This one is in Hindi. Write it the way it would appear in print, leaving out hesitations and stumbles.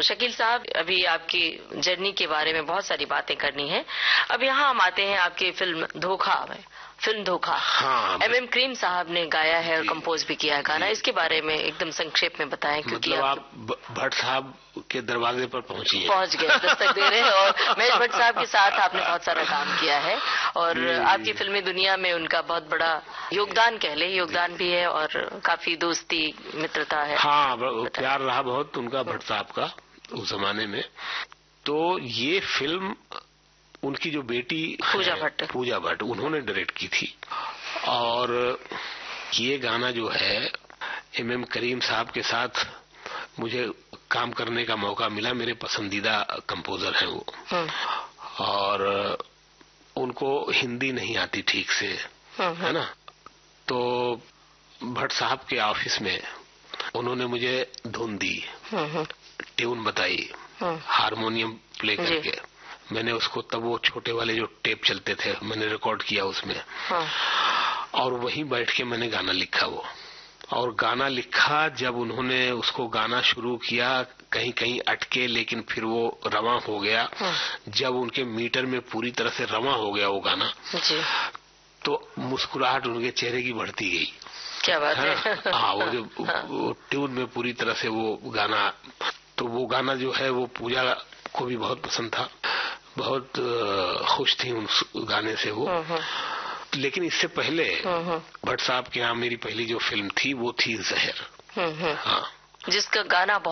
शकील साहब, अभी आपकी जर्नी के बारे में बहुत सारी बातें करनी है। अब यहाँ हम आते हैं आपकी फिल्म धोखा में। फिल्म धोखा, हाँ, MM क्रीम साहब ने गाया है और कंपोज भी किया है गाना। इसके बारे में एकदम संक्षेप में बताएं, क्योंकि मतलब आप भट्ट साहब के दरवाजे पर पहुंच गए, दस्तक दे रहे हैं। और महेश भट्ट साहब के साथ आपने बहुत सारा काम किया है और आपकी फिल्मी दुनिया में उनका बहुत बड़ा योगदान, कह ले योगदान भी है और काफी दोस्ती मित्रता है। हाँ, प्यार रहा बहुत उनका भट्ट साहब का उस जमाने में। तो ये फिल्म उनकी जो बेटी पूजा भट्ट उन्होंने डायरेक्ट की थी और ये गाना जो है MM करीम साहब के साथ मुझे काम करने का मौका मिला। मेरे पसंदीदा कंपोजर हैं वो, और उनको हिंदी नहीं आती ठीक से, है ना। तो भट्ट साहब के ऑफिस में उन्होंने मुझे धुन दी, ट्यून बताई, हारमोनियम प्ले करके मैंने उसको, तब वो छोटे वाले जो टेप चलते थे, मैंने रिकॉर्ड किया उसमें। और वहीं बैठ के मैंने गाना लिखा वो। और गाना लिखा, जब उन्होंने उसको गाना शुरू किया, कहीं कहीं अटके, लेकिन फिर वो रवां हो गया। जब उनके मीटर में पूरी तरह से रवां हो गया वो गाना जी, तो मुस्कुराहट उनके चेहरे की बढ़ती गई। क्या बात है। हाँ, वो जो वो ट्यून में पूरी तरह से वो गाना, तो वो गाना जो है वो पूजा को भी बहुत पसंद था, बहुत खुश थी उस गाने से वो। लेकिन इससे पहले भट्ट साहब के यहाँ मेरी पहली जो फिल्म थी वो थी जहर, जिसका गाना